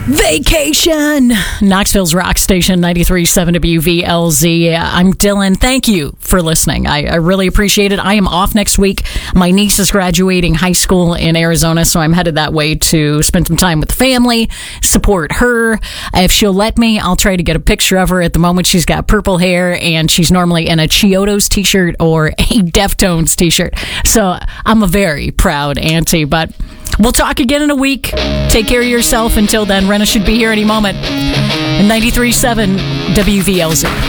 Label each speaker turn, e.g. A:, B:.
A: Vacation! Knoxville's rock station, 93.7 WVLZ. I'm Dylan. Thank you for listening. I really appreciate it. I am off next week. My niece is graduating high school in Arizona, so I'm headed that way to spend some time with the family, support her. If she'll let me, I'll try to get a picture of her. At the moment, she's got purple hair, and she's normally in a Chiodos t-shirt or a Deftones t-shirt. So I'm a very proud auntie, but we'll talk again in a week. Take care of yourself. Until then, Renna should be here any moment. 93.7 WVLZ.